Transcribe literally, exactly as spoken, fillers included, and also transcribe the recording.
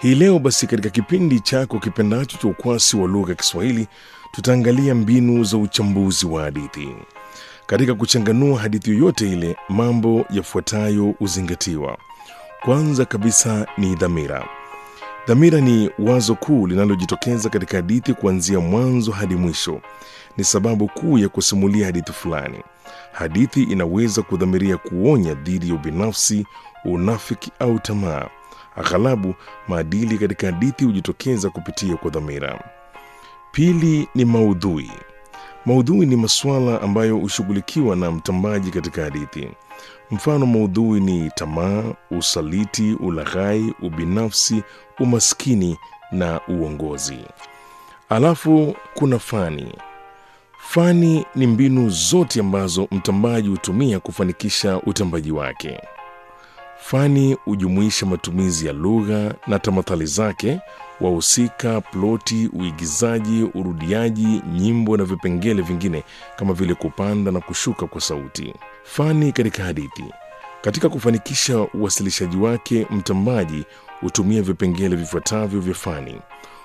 Hii leo basi katika kipindi chako kipendacho cha Ukwasi wa Lugha ya Kiswahili tutaangalia mbinu za uchambuzi wa hadithi. Katika kuchanganua hadithi yoyote ile, mambo yafuatayo uzingatiwa. Kwanza kabisa ni dhamira. Dhamira ni wazo kuu linalojitokeza katika hadithi kuanzia mwanzo hadi mwisho. Ni sababu kuu ya kusimulia hadithi fulani. Hadithi inaweza kudhamiria kuonya dhidi ya ubinafsi, unafiki au tamaa. Aghalabu maadili katika hadithi hujitokeza kupitia kwa dhamira. Pili ni maudhui. Maudhui ni masuala ambayo hushughulikiwa na mtambaji katika hadithi. Mfano maudhui ni tamaa, usaliti, ulaghai, ubinafsi, umaskini na uongozi. Alafu kuna fani. Fani ni mbinu zote ambazo mtambaji hutumia kufanikisha utambaji wake. Fani hujumuisha matumizi ya lugha na tamathali zake, wahusika, ploti, uigizaji, urudiaji, nyimbo na vipengele vingine kama vile kupanda na kushuka kwa sauti. Fani katika hadithi. Katika kufanikisha uwasilishaji wake, mtambaji hutumia vipengele vifuatavyo vya fani.